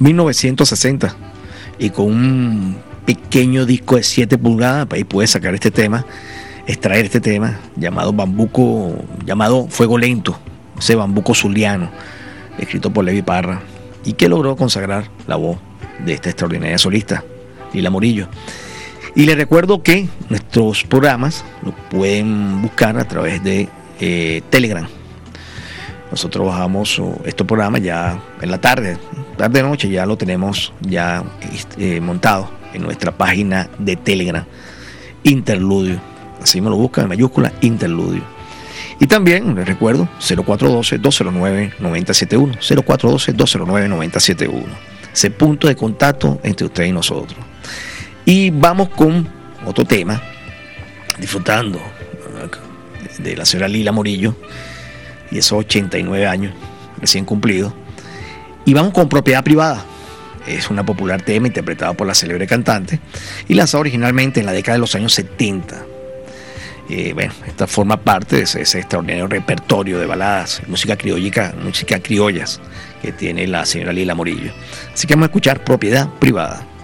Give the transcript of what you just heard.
1960, y con un pequeño disco de 7 pulgadas, ahí puedes sacar este tema, extraer este tema llamado Fuego Lento, ese bambuco zuliano, escrito por Levi Parra, y que logró consagrar la voz de esta extraordinaria solista, Lila Morillo. Y les recuerdo que nuestros programas los pueden buscar a través de Telegram. Nosotros bajamos estos programas ya en la tarde noche, ya lo tenemos ya montado en nuestra página de Telegram, Interludio. Así me lo buscan en mayúscula, Interludio. Y también les recuerdo 0412-209-9071, 0412-209-9071, ese punto de contacto entre usted y nosotros. Y vamos con otro tema, disfrutando de la señora Lila Morillo y esos 89 años recién cumplidos. Y vamos con Propiedad Privada. Es un popular tema interpretado por la célebre cantante y lanzado originalmente en la década de los años 70. Esta forma parte de ese extraordinario repertorio de baladas, música criollas que tiene la señora Lila Morillo. Así que vamos a escuchar Propiedad Privada.